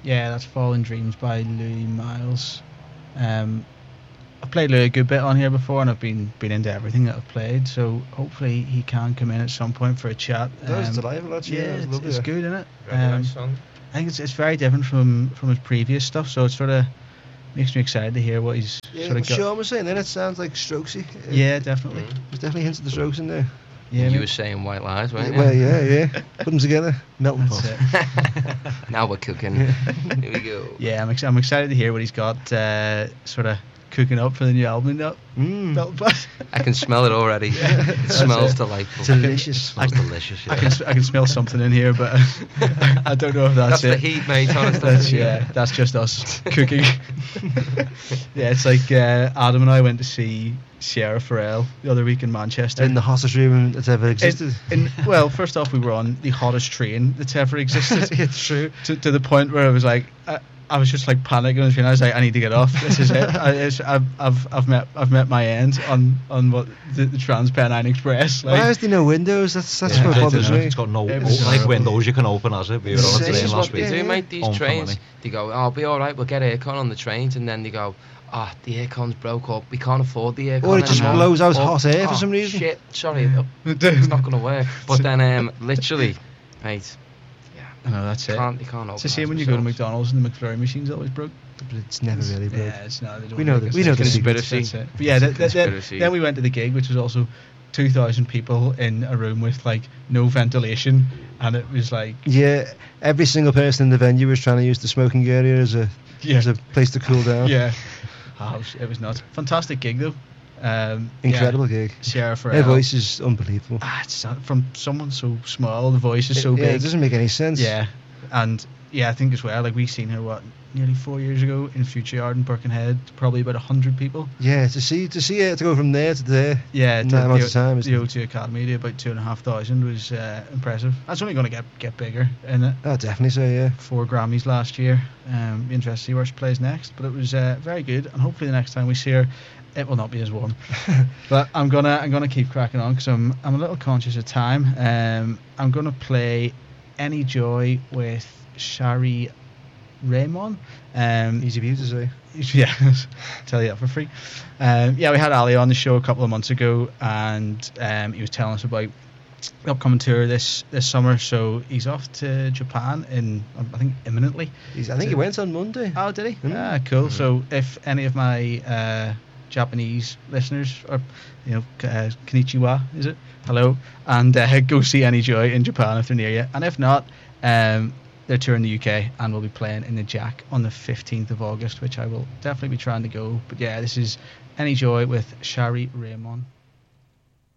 Yeah, that's Fallen Dreams by Louis Miles. I've played Louis a good bit on here before, and I've been into everything that I've played. So hopefully he can come in at some point for a chat. That was delightful. Actually, yeah, it's good, isn't it? Very nice song. I think it's very different from his previous stuff. So it sort of makes me excited to hear what he's sort of got. Sean was saying then it sounds like Strokesy. Yeah, definitely. There's definitely hints of the Strokes in there. Yeah, You were saying White Lies, weren't you? Well, yeah. Put them together, melting pot. Now we're cooking. Here we go. Yeah, I'm excited to hear what he's got sort of cooking up for the new album. Melting pot. I can smell it already. It smells delightful. Delicious. It smells delicious. Yeah. I can smell something in here, but I don't know if that's it. The heat, mate. Honestly. That's just us cooking. Yeah, it's like Adam and I went to see Sierra Farrell the other week in Manchester. In the hottest room that's ever existed. Well, first off, we were on the hottest train that's ever existed. It's true. To the point where I was like, I was just like panicking on the train. I was like, I need to get off. This is it. I've met my end on what the Transpennine Express. Like, why is there no windows? That's what bothers me. It's got no windows you can open, has it? We were on a train This is last what they week. do, mate. These trains, they go, "Oh, I'll be all right. We'll get aircon on the trains," and then they go, the aircon's broke up. We can't afford the aircon. Or it just anymore. blows out hot air for some reason. Shit, sorry, it's not going to work. But then, literally, mate. I know, that's You it. can't It's the same when you go to McDonald's and the McFlurry machine's always broke. But it's never really broke. Yeah, it's not. We know the conspiracy. But yeah, then we went to the gig, which was also 2,000 people in a room with like no ventilation, and it was like every single person in the venue was trying to use the smoking area as a place to cool down. Yeah, it was nuts. Fantastic gig though. Incredible gig. Sierra Farrell. Her voice is unbelievable. It's from someone so small, the voice is so big. It doesn't make any sense. Yeah, and I think as well, like we seen her nearly 4 years ago in Future Yard in Birkenhead, probably about 100 people. Yeah, to see it to go from there to there. Yeah, in that amount of time. The O2 Academy to about 2,500 was impressive. That's only going to get bigger, isn't it? Oh, definitely so. Yeah. 4 Grammys last year. Be interested to see where she plays next, but it was very good, and hopefully the next time we see her, it will not be as warm. But I'm gonna keep cracking on because I'm a little conscious of time. I'm gonna play Any Joy with Shari Raymond. Easy for you to say. Yeah, tell you that for free. We had Ali on the show a couple of months ago, and he was telling us about the upcoming tour this summer. So he's off to Japan I think imminently. I think he went on Monday. Oh, did he? Cool. So if any of my Japanese listeners or konnichiwa, is it? Hello, and go see Any Joy in Japan if they're near you, and if not, they're touring the UK and will be playing in the Jack on the 15th of August, which I will definitely be trying to go. But yeah, this is Any Joy with Shari Raymond.